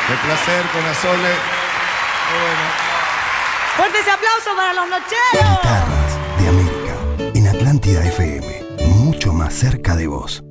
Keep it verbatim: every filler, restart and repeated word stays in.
Qué placer con la Sole. Bueno. ¡Fuerte ese aplauso para los nocheros! Guitarras de América en Atlántida F M, mucho más cerca de vos.